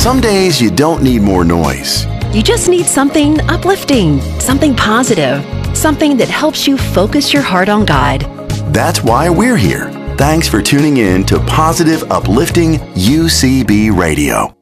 Some days you don't need more noise. You just need something uplifting, something positive, something that helps you focus your heart on God. That's why we're here. Thanks for tuning in to Positive Uplifting UCB Radio.